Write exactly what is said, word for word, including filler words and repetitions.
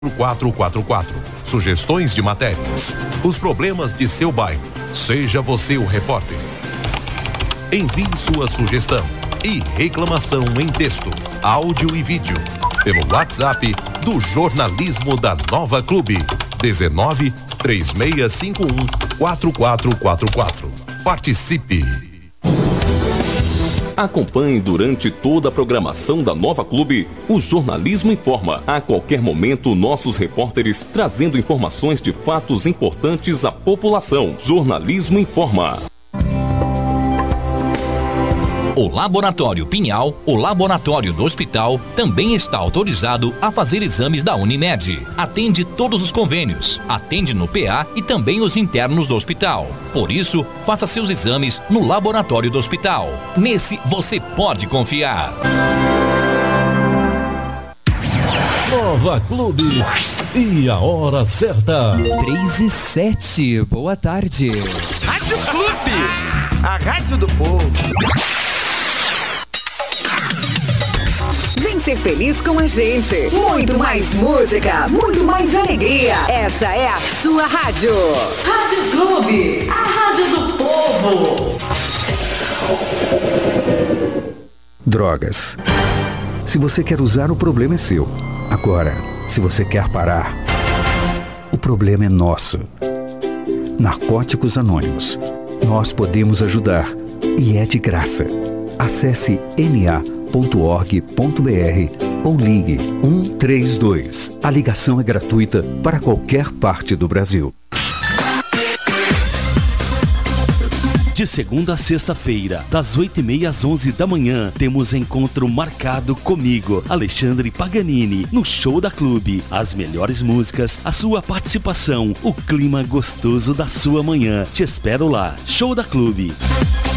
quatro quatro quatro. Sugestões de matérias. Os problemas de seu bairro. Seja você o repórter. Envie sua sugestão e reclamação em texto, áudio e vídeo pelo WhatsApp do Jornalismo da Nova Clube. dezenove, três seis cinco um, quatro quatro quatro quatro. Participe! Acompanhe durante toda a programação da Nova Clube o Jornalismo Informa. A qualquer momento, nossos repórteres trazendo informações de fatos importantes à população. Jornalismo Informa. O Laboratório Pinhal, o laboratório do hospital, também está autorizado a fazer exames da Unimed. Atende todos os convênios, atende no P A e também os internos do hospital. Por isso, faça seus exames no laboratório do hospital. Nesse, você pode confiar. Nova Clube e a hora certa. três e sete, boa tarde. Rádio Clube, a rádio do povo. Vem ser feliz com a gente. Muito mais música, muito mais alegria. Essa é a sua rádio. Rádio Clube, a rádio do povo. Drogas. Se você quer usar, o problema é seu. Agora, se você quer parar, o problema é nosso. Narcóticos Anônimos. Nós podemos ajudar e é de graça. Acesse N A ponto org ponto B R ou ligue um três dois. A ligação é gratuita para qualquer parte do Brasil. De segunda a sexta-feira, das oito e meia às onze da manhã, temos encontro marcado comigo, Alexandre Paganini, no Show da Clube. As melhores músicas, a sua participação, o clima gostoso da sua manhã. Te espero lá. Show da Clube.